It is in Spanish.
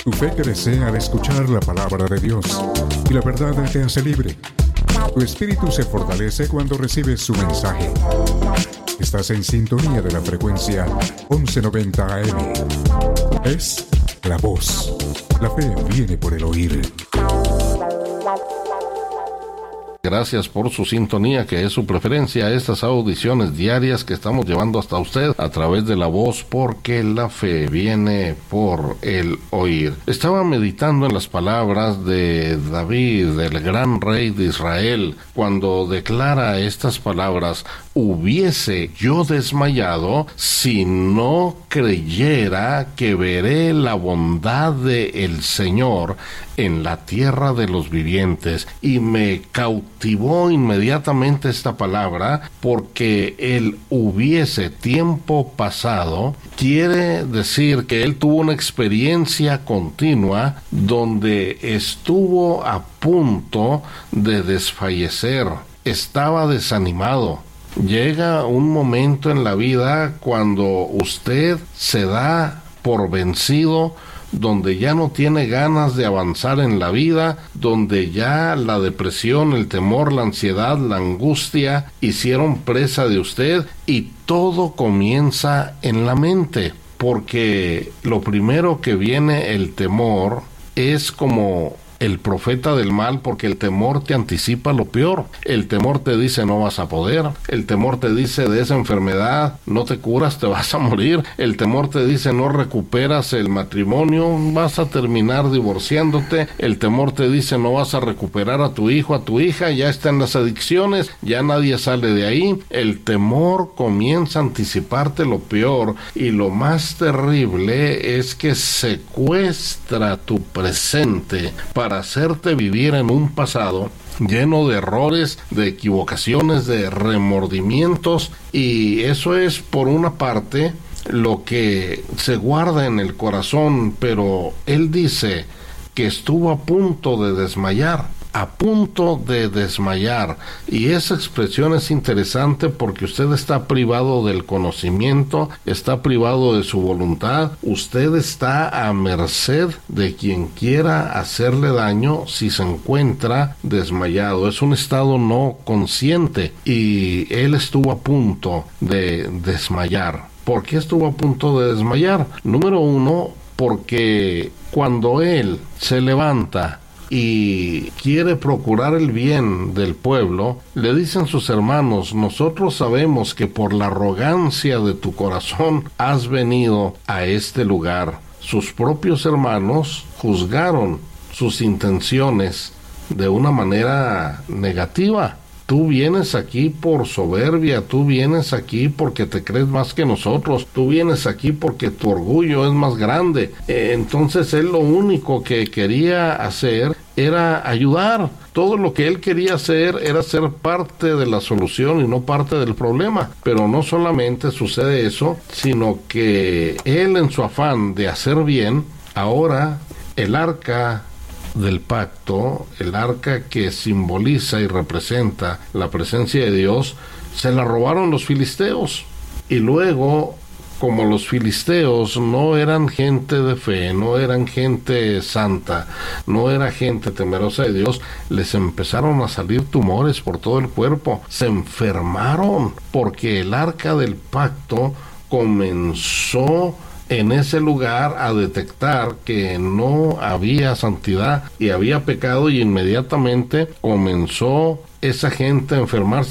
Tu fe te desea al escuchar la palabra de Dios y la verdad te hace libre. Tu espíritu se fortalece cuando recibes su mensaje. Estás en sintonía de la frecuencia 1190 AM. Es la voz. La fe viene por el oír. Gracias por su sintonía, que es su preferencia a estas audiciones diarias que estamos llevando hasta usted a través de la voz, porque la fe viene por el oír. Estaba meditando en las palabras de David, el gran rey de Israel, cuando declara estas palabras: hubiese yo desmayado si no creyera que veré la bondad del Señor en la tierra de los vivientes. Y me cautivó inmediatamente esta palabra, porque el hubiese, tiempo pasado, quiere decir que él tuvo una experiencia continua donde estuvo a punto de desfallecer, estaba desanimado. Llega un momento en la vida cuando usted se da por vencido, donde ya no tiene ganas de avanzar en la vida, donde ya la depresión, el temor, la ansiedad, la angustia hicieron presa de usted, y todo comienza en la mente, porque lo primero que viene, el temor, es como el profeta del mal, porque el temor te anticipa lo peor. El temor te dice no vas a poder. El temor te dice de esa enfermedad no te curas, te vas a morir. El temor te dice no recuperas el matrimonio, vas a terminar divorciándote. El temor te dice no vas a recuperar a tu hijo, a tu hija, ya está en las adicciones, ya nadie sale de ahí. El temor comienza a anticiparte lo peor, y lo más terrible es que secuestra tu presente para hacerte vivir en un pasado lleno de errores, de equivocaciones, de remordimientos. Y eso es, por una parte, lo que se guarda en el corazón. Pero él dice que estuvo a punto de desmayar. A punto de desmayar. Y esa expresión es interesante porque usted está privado del conocimiento, está privado de su voluntad, usted está a merced de quien quiera hacerle daño si se encuentra desmayado. Es un estado no consciente, y él estuvo a punto de desmayar. ¿Por qué estuvo a punto de desmayar? Número uno, porque cuando él se levanta y quiere procurar el bien del pueblo, le dicen sus hermanos: nosotros sabemos que por la arrogancia de tu corazón has venido a este lugar. Sus propios hermanos juzgaron sus intenciones de una manera negativa. Tú vienes aquí por soberbia, tú vienes aquí porque te crees más que nosotros, tú vienes aquí porque tu orgullo es más grande. Entonces él lo único que quería hacer era ayudar. Todo lo que él quería hacer era ser parte de la solución y no parte del problema. Pero no solamente sucede eso, sino que él, en su afán de hacer bien, ahora el arca del pacto, el arca que simboliza y representa la presencia de Dios, se la robaron los filisteos. Y luego, como los filisteos no eran gente de fe, no eran gente santa, no era gente temerosa de Dios, les empezaron a salir tumores por todo el cuerpo, se enfermaron, porque el arca del pacto comenzó en ese lugar a detectar que no había santidad y había pecado, y inmediatamente comenzó esa gente a enfermarse